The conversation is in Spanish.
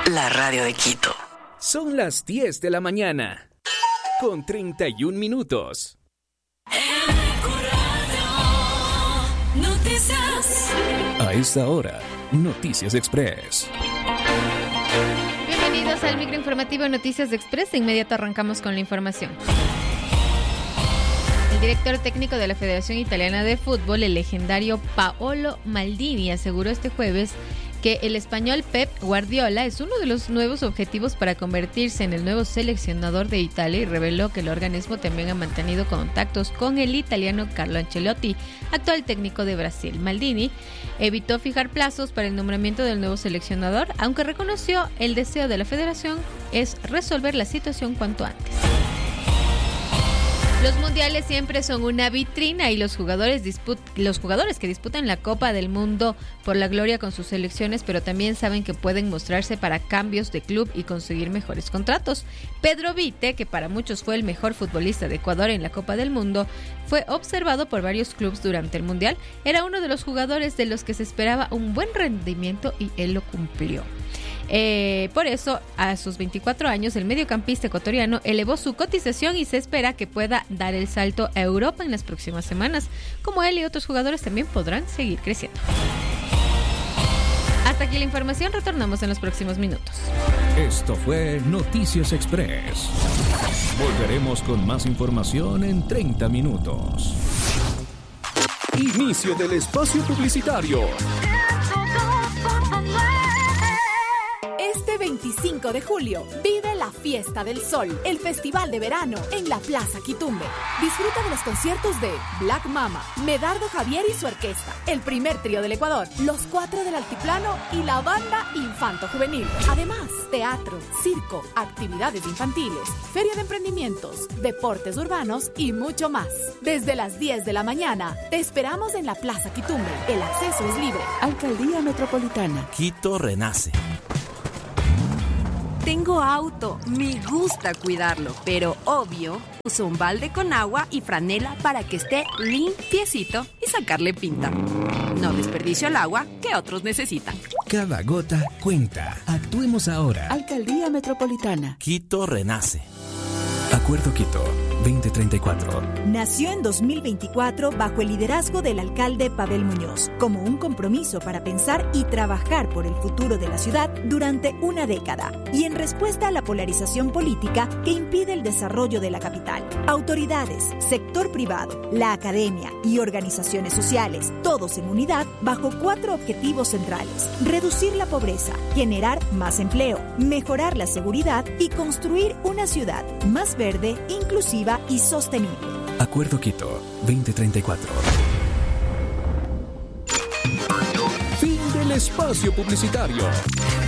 la radio de Quito. Son las 10 de la mañana, con 31 minutos. Noticias. A esta hora, Noticias Express. Bienvenidos al microinformativo Noticias Express. De inmediato arrancamos con la información. El director técnico de la Federación Italiana de Fútbol, el legendario Paolo Maldini, aseguró este jueves que el español Pep Guardiola es uno de los nuevos objetivos para convertirse en el nuevo seleccionador de Italia y reveló que el organismo también ha mantenido contactos con el italiano Carlo Ancelotti, actual técnico de Brasil. Maldini evitó fijar plazos para el nombramiento del nuevo seleccionador, aunque reconoció el deseo de la federación es resolver la situación cuanto antes. Los mundiales siempre son una vitrina y los jugadores que disputan la Copa del Mundo por la gloria con sus selecciones, pero también saben que pueden mostrarse para cambios de club y conseguir mejores contratos. Pedro Vite, que para muchos fue el mejor futbolista de Ecuador en la Copa del Mundo, fue observado por varios clubes durante el mundial. Era uno de los jugadores de los que se esperaba un buen rendimiento y él lo cumplió. Por eso, a sus 24 años, el mediocampista ecuatoriano elevó su cotización y se espera que pueda dar el salto a Europa en las próximas semanas. Como él y otros jugadores también podrán seguir creciendo. Hasta aquí la información, retornamos en los próximos minutos. Esto fue Noticias Express. Volveremos con más información en 30 minutos. Inicio del espacio publicitario. Este 25 de julio, vive la Fiesta del Sol, el festival de verano en la Plaza Quitumbe. Disfruta de los conciertos de Black Mama, Medardo Javier y su orquesta, el primer trío del Ecuador, los 4 del Altiplano y la banda Infanto Juvenil. Además, teatro, circo, actividades infantiles, feria de emprendimientos, deportes urbanos y mucho más. Desde las 10 de la mañana, te esperamos en la Plaza Quitumbe. El acceso es libre. Alcaldía Metropolitana. Quito renace. Tengo auto, me gusta cuidarlo, pero obvio, uso un balde con agua y franela para que esté limpiecito y sacarle pinta. No desperdicio el agua que otros necesitan. Cada gota cuenta. Actuemos ahora. Alcaldía Metropolitana. Quito renace. Acuerdo Quito 2034. Nació en 2024 bajo el liderazgo del alcalde Pavel Muñoz, como un compromiso para pensar y trabajar por el futuro de la ciudad durante una década, y en respuesta a la polarización política que impide el desarrollo de la capital. Autoridades, sector privado, la academia y organizaciones sociales, todos en unidad bajo 4 objetivos centrales: reducir la pobreza, generar más empleo, mejorar la seguridad y construir una ciudad más verde, inclusiva y sostenible. Acuerdo Quito 2034. Fin del espacio publicitario.